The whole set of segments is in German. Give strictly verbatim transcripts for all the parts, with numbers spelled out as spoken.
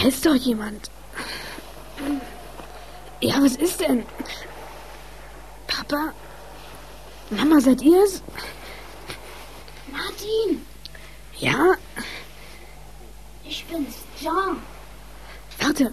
Da ist doch jemand. Ja, was ist denn? Papa? Mama, seid ihr es? Martin! Ja? Ich bin's, Jean. Warte.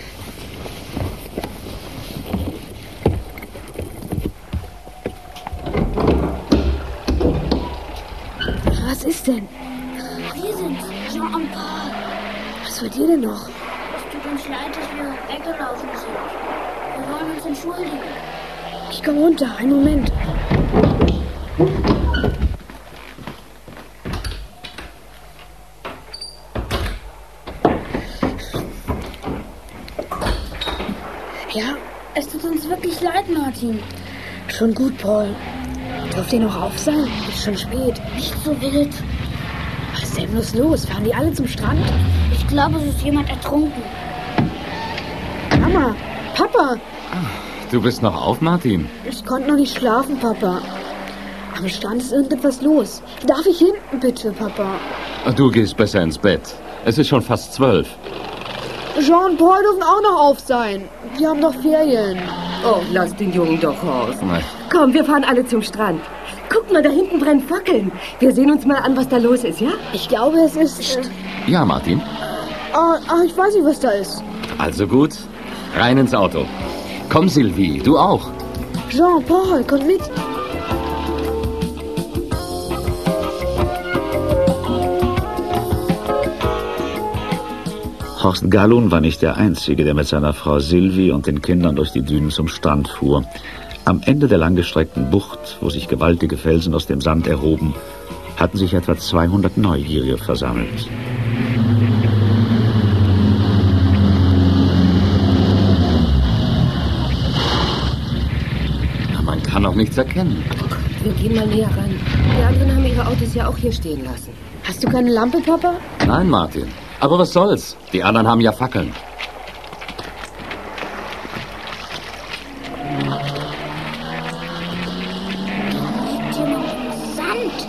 Was ist denn? Wir sind's, Jean und Paul. Was wollt ihr denn noch? Es tut uns leid, dass wir weggelaufen sind. Wir wollen uns entschuldigen. Ich komme runter, einen Moment. Ja? Es tut uns wirklich leid, Martin. Schon gut, Paul. Dürft ihr noch auf sein? Ist schon spät. Nicht so wild. Was ist denn bloß los? Fahren die alle zum Strand? Ich glaube, es ist jemand ertrunken. Mama, Papa. Du bist noch auf, Martin? Ich konnte noch nicht schlafen, Papa. Am Strand ist irgendetwas los. Darf ich hinten, bitte, Papa? Du gehst besser ins Bett. Es ist schon fast zwölf. Jean und Paul dürfen auch noch auf sein. Die haben noch Ferien. Oh, lass den Jungen doch raus. Nein. Komm, wir fahren alle zum Strand. Guck mal, da hinten brennen Fackeln. Wir sehen uns mal an, was da los ist, ja? Ich glaube, es ist... Äh, Ja, Martin. ah, ah, ich weiß nicht, was da ist. Also gut. Rein ins Auto. Komm, Sylvie, du auch. Jean, Paul, kommt mit. Horst Gallun war nicht der Einzige, der mit seiner Frau Sylvie und den Kindern durch die Dünen zum Strand fuhr. Am Ende der langgestreckten Bucht, wo sich gewaltige Felsen aus dem Sand erhoben, hatten sich etwa zweihundert Neugierige versammelt. Man kann auch nichts erkennen. Wir gehen mal näher ran. Die anderen haben ihre Autos ja auch hier stehen lassen. Hast du keine Lampe, Papa? Nein, Martin. Aber was soll's? Die anderen haben ja Fackeln. Liegt jemand im Sand?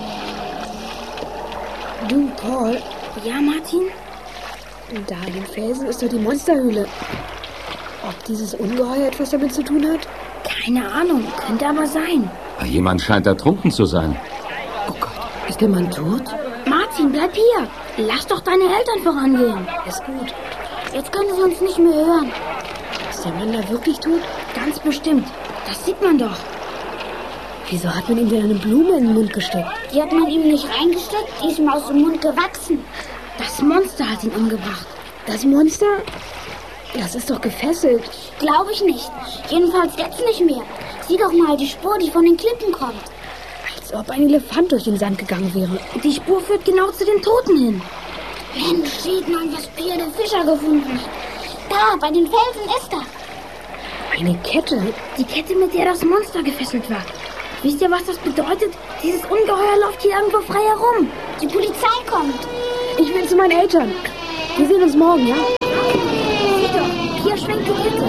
Du, Paul, Ja, Martin? da in den Felsen ist doch die Monsterhöhle. Ob dieses Ungeheuer etwas damit zu tun hat? Keine Ahnung, könnte aber sein. Jemand scheint ertrunken zu sein. Oh Gott, ist der Mann tot? Martin, bleib hier. Lass doch deine Eltern vorangehen. Ist gut. Jetzt können sie uns nicht mehr hören. Ist der Mann da wirklich tot? Ganz bestimmt. Das sieht man doch. Wieso hat man ihm denn eine Blume in den Mund gesteckt? Die hat man ihm nicht reingesteckt, die ist ihm aus dem Mund gewachsen. Das Monster hat ihn umgebracht. Das Monster? Das ist doch gefesselt. Glaube ich nicht. Jedenfalls jetzt nicht mehr. Sieh doch mal die Spur, die von den Klippen kommt. Als ob ein Elefant durch den Sand gegangen wäre. Die Spur führt genau zu den Toten hin. Mensch, sieht man, was Pierre der Fischer gefunden hat. Da, bei den Felsen ist er. Eine Kette? Die Kette, mit der das Monster gefesselt war. Wisst ihr, was das bedeutet? Dieses Ungeheuer läuft hier irgendwo frei herum. Die Polizei kommt. Ich will zu meinen Eltern. Wir sehen uns morgen, ja? Sieh doch, hier schwenkt die Kette.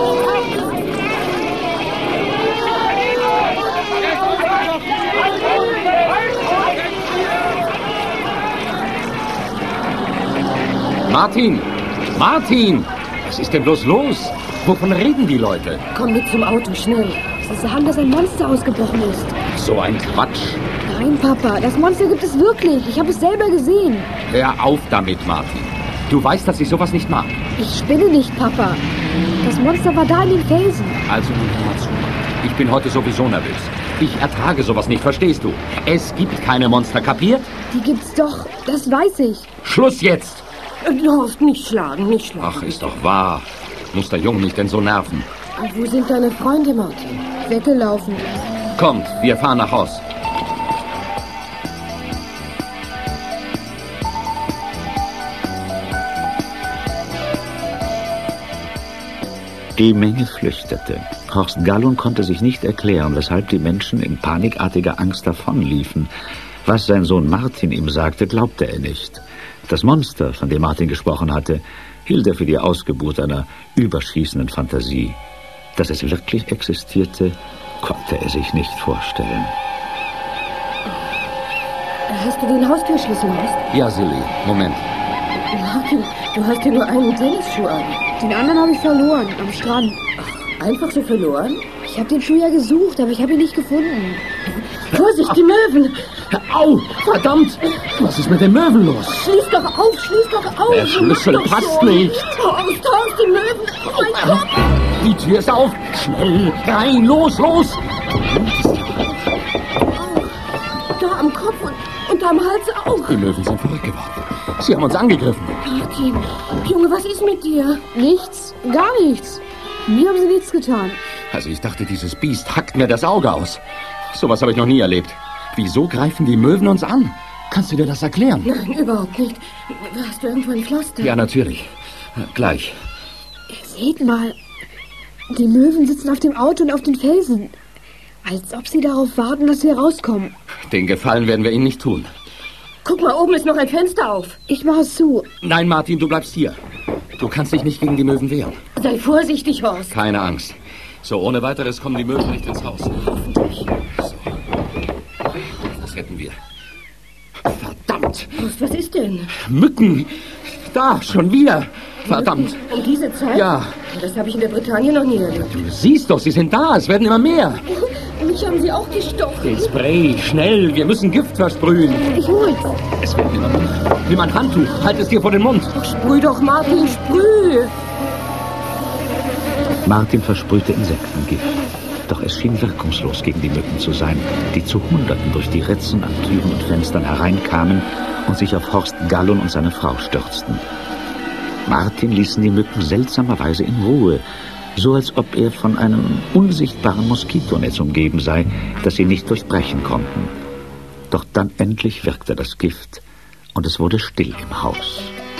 Martin! Martin! Was ist denn bloß los? Wovon reden die Leute? Komm mit zum Auto, schnell. Sie sagen, dass ein Monster ausgebrochen ist. So ein Quatsch. Nein, Papa, das Monster gibt es wirklich. Ich habe es selber gesehen. Hör auf damit, Martin. Du weißt, dass ich sowas nicht mag. Ich spinne nicht, Papa. Das Monster war da in den Felsen. Also nun hör mal zu. Ich bin heute sowieso nervös. Ich ertrage sowas nicht, verstehst du? Es gibt keine Monster, kapiert? Die gibt's doch, das weiß ich. Schluss jetzt! Du Horst, nicht schlagen, nicht schlagen. Ach, ist doch wahr. Muss der Junge mich denn so nerven? Und wo sind deine Freunde, Martin? Weggelaufen. Kommt, wir fahren nach Haus. Die Menge flüchtete. Horst Gallun konnte sich nicht erklären, weshalb die Menschen in panikartiger Angst davonliefen. Was sein Sohn Martin ihm sagte, glaubte er nicht. Das Monster, von dem Martin gesprochen hatte, hielt er für die Ausgeburt einer überschießenden Fantasie. Dass es wirklich existierte, konnte er sich nicht vorstellen. Hast du den Haustürschlüssel, Horst? Ja, Silly, Moment. Martin, du hast hier nur einen Tennisschuh an. Den anderen habe ich verloren, am Strand. Einfach so verloren? Ich habe den Schuh ja gesucht, aber ich habe ihn nicht gefunden. Vorsicht, die Möwen! Au, verdammt! Was ist mit den Möwen los? Schließ doch auf, schließ doch auf! Der Schlüssel passt nicht. Horst, Horst, die Möwen! Oh mein Gott! Die Tür ist auf. Schnell, rein, los, los! Da am Kopf und, und am Hals auch. Die Möwen sind verrückt geworden. Sie haben uns angegriffen. Martin, Junge, was ist mit dir? Nichts, gar nichts. Mir haben sie nichts getan. Also ich dachte, dieses Biest hackt mir das Auge aus. Sowas habe ich noch nie erlebt. Wieso greifen die Möwen uns an? Kannst du dir das erklären? Nein, überhaupt nicht. Hast du irgendwo ein Pflaster? Ja, natürlich. Gleich. Seht mal, die Möwen sitzen auf dem Auto und auf den Felsen. Als ob sie darauf warten, dass wir rauskommen. Den Gefallen werden wir ihnen nicht tun. Guck mal, oben ist noch ein Fenster auf. Ich mache es zu. Nein, Martin, du bleibst hier. Du kannst dich nicht gegen die Möwen wehren. Sei vorsichtig, Horst. Keine Angst. So, ohne weiteres kommen die Möwen nicht ins Haus. Hoffentlich. So. Das hätten wir. Verdammt! Horst, was ist denn? Mücken! Da, schon wieder! Verdammt! Um diese Zeit? Ja. Das habe ich in der Bretagne noch nie erlebt. Du siehst doch, sie sind da. Es werden immer mehr. Mich haben sie auch gestochen. Den Spray, schnell. Wir müssen Gift versprühen. Ich hol's. Es wird immer mehr. Nimm ein Handtuch. Halt es dir vor den Mund. Sprüh doch, Martin, sprüh! Martin versprühte Insektengift. Doch es schien wirkungslos gegen die Mücken zu sein, die zu Hunderten durch die Ritzen an Türen und Fenstern hereinkamen und sich auf Horst Gallon und seine Frau stürzten. Martin ließen die Mücken seltsamerweise in Ruhe, so als ob er von einem unsichtbaren Moskitonetz umgeben sei, das sie nicht durchbrechen konnten. Doch dann endlich wirkte das Gift und es wurde still im Haus.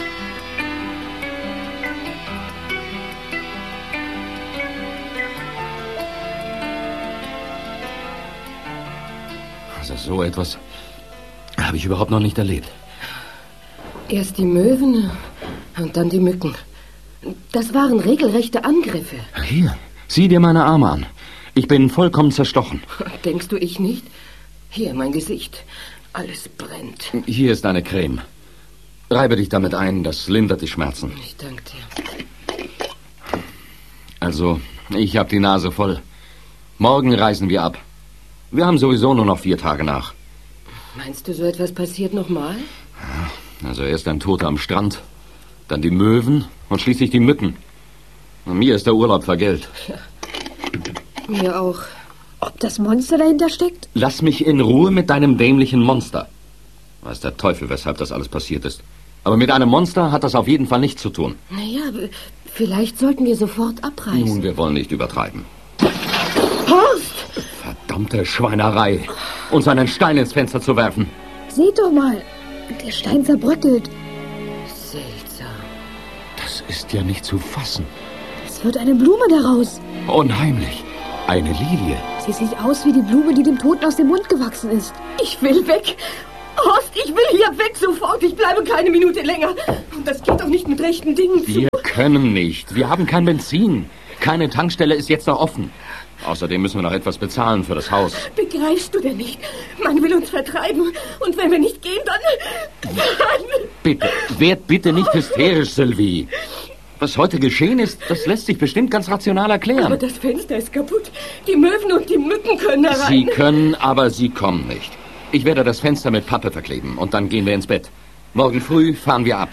Also so etwas habe ich überhaupt noch nicht erlebt. Erst die Möwen und dann die Mücken. Das waren regelrechte Angriffe. Hier, sieh dir meine Arme an. Ich bin vollkommen zerstochen. Denkst du, ich nicht? Hier, mein Gesicht. Alles brennt. Hier ist eine Creme. Reibe dich damit ein, das lindert die Schmerzen. Ich danke dir. Also, ich habe die Nase voll. Morgen reisen wir ab. Wir haben sowieso nur noch vier Tage nach. Meinst du, so etwas passiert nochmal? Also erst ein Toter am Strand, dann die Möwen und schließlich die Mücken. Und mir ist der Urlaub vergällt. Ja, mir auch. Ob das Monster dahinter steckt? Lass mich in Ruhe mit deinem dämlichen Monster. Weiß der Teufel, weshalb das alles passiert ist. Aber mit einem Monster hat das auf jeden Fall nichts zu tun. Naja, vielleicht sollten wir sofort abreisen. Nun, wir wollen nicht übertreiben. Horst! Verdammte Schweinerei, uns einen Stein ins Fenster zu werfen. Seht doch mal, der Stein zerbröckelt. Seltsam. Das ist ja nicht zu fassen. Es wird eine Blume daraus. Unheimlich. Eine Lilie. Sie sieht aus wie die Blume, die dem Toten aus dem Mund gewachsen ist. Ich will weg. Horst, ich will hier weg sofort. Ich bleibe keine Minute länger. Und das geht doch nicht mit rechten Dingen zu. Wir können nicht. Wir haben kein Benzin. Keine Tankstelle ist jetzt noch offen. Außerdem müssen wir noch etwas bezahlen für das Haus. Begreifst du denn nicht? Man will uns vertreiben. Und wenn wir nicht gehen, dann... dann... Bitte, werd bitte nicht hysterisch, Sylvie. Was heute geschehen ist, das lässt sich bestimmt ganz rational erklären. Aber das Fenster ist kaputt. Die Möwen und die Mücken können herein. Sie können, aber sie kommen nicht. Ich werde das Fenster mit Pappe verkleben und dann gehen wir ins Bett. Morgen früh fahren wir ab.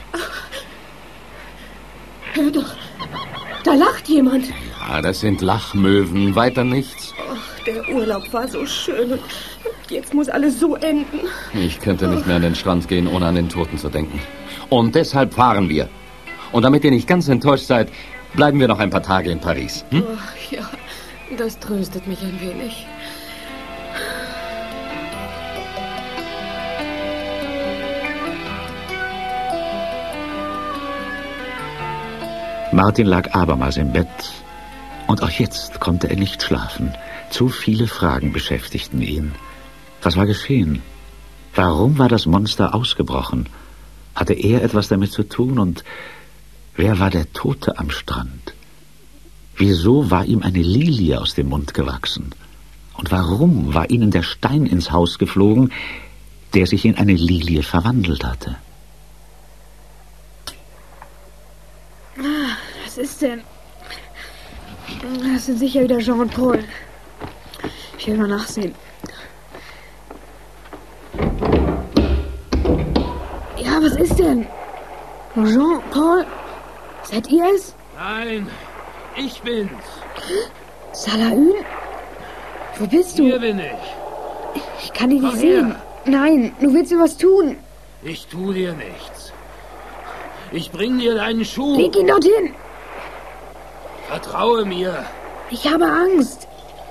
Hör doch, da lacht jemand. Ja, das sind Lachmöwen, weiter nichts. Ach, der Urlaub war so schön und jetzt muss alles so enden. Ich könnte nicht mehr an den Strand gehen, ohne an den Toten zu denken. Und deshalb fahren wir. Und damit ihr nicht ganz enttäuscht seid, bleiben wir noch ein paar Tage in Paris. Hm? Ach, ja, das tröstet mich ein wenig. Martin lag abermals im Bett und auch jetzt konnte er nicht schlafen. Zu viele Fragen beschäftigten ihn. Was war geschehen? Warum war das Monster ausgebrochen? Hatte er etwas damit zu tun und wer war der Tote am Strand? Wieso war ihm eine Lilie aus dem Mund gewachsen? Und warum war ihnen der Stein ins Haus geflogen, der sich in eine Lilie verwandelt hatte? Was ist denn? Das sind sicher wieder Jean und Paul. Ich will mal nachsehen. Ja, was ist denn? Jean, Paul? Seid ihr es? Nein, ich bin's. Salaün? Wo bist du? Hier bin ich. Ich kann dich nicht Komm sehen. her. Nein, du willst mir was tun. Ich tu dir nichts. Ich bring dir deinen Schuh. Leg ihn dorthin. Vertraue mir. Ich habe Angst.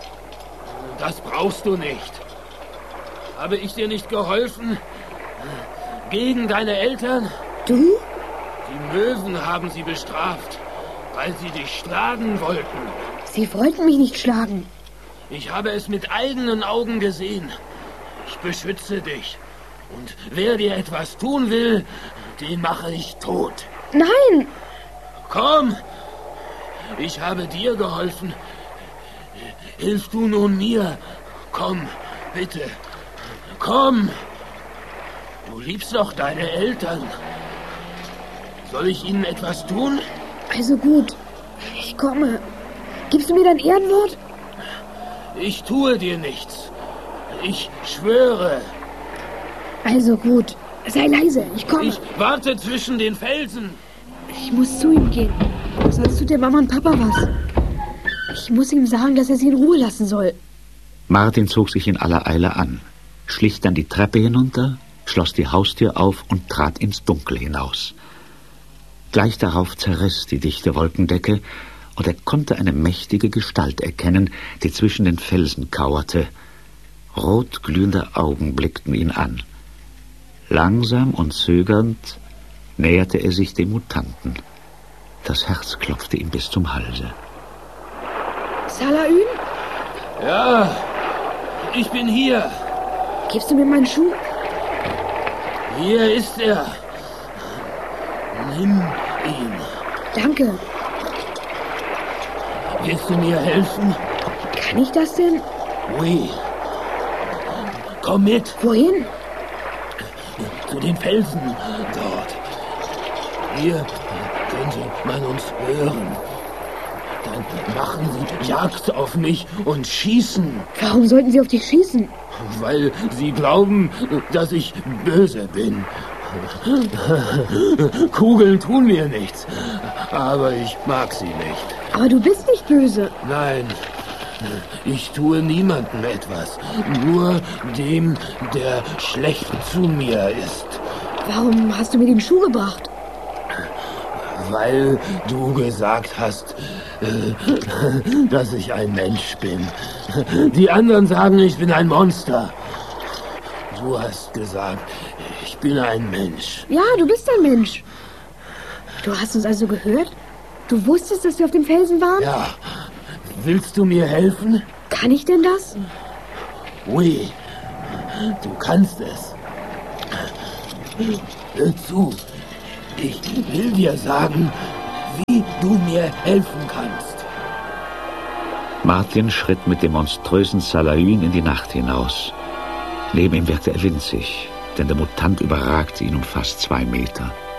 Das brauchst du nicht. Habe ich dir nicht geholfen? Gegen deine Eltern? Du? Die Möwen haben sie bestraft, weil sie dich schlagen wollten. Sie wollten mich nicht schlagen. Ich habe es mit eigenen Augen gesehen. Ich beschütze dich. Und wer dir etwas tun will, den mache ich tot. Nein! Komm! Ich habe dir geholfen. Hilf du nun mir. Komm, bitte. Komm! Du liebst doch deine Eltern. Soll ich ihnen etwas tun? Also gut, ich komme. Gibst du mir dein Ehrenwort? Ich tue dir nichts. Ich schwöre. Also gut, sei leise, ich komme. Ich warte zwischen den Felsen. Ich muss zu ihm gehen, sonst tut der Mama und Papa was. Ich muss ihm sagen, dass er sie in Ruhe lassen soll. Martin zog sich in aller Eile an, schlich dann die Treppe hinunter, schloss die Haustür auf und trat ins Dunkel hinaus. Gleich darauf zerriss die dichte Wolkendecke, und er konnte eine mächtige Gestalt erkennen, die zwischen den Felsen kauerte. Rotglühende Augen blickten ihn an. Langsam und zögernd näherte er sich dem Mutanten. Das Herz klopfte ihm bis zum Halse. Salaün? Ja, ich bin hier. Gibst du mir meinen Schuh? Hier ist er. Nimm ihn. Danke. Willst du mir helfen? Kann ich das denn? Oui. Komm mit. Wohin? Zu den Felsen dort. Hier könnte man uns hören. Dann machen sie Jagd auf mich und schießen. Warum sollten sie auf dich schießen? Weil sie glauben, dass ich böse bin. Kugeln tun mir nichts, aber ich mag sie nicht. Aber du bist nicht böse. Nein, ich tue niemandem etwas, nur dem, der schlecht zu mir ist. Warum hast du mir den Schuh gebracht? Weil du gesagt hast, äh, dass ich ein Mensch bin. Die anderen sagen, ich bin ein Monster. Du hast gesagt, ich bin ein Mensch. Ja, du bist ein Mensch. Du hast uns also gehört? Du wusstest, dass wir auf dem Felsen waren? Ja. Willst du mir helfen? Kann ich denn das? Oui. Du kannst es. Hör zu. Ich will dir sagen, wie du mir helfen kannst. Martin schritt mit dem monströsen Salaün in die Nacht hinaus. Neben ihm wirkte er winzig, denn der Mutant überragte ihn um fast zwei Meter.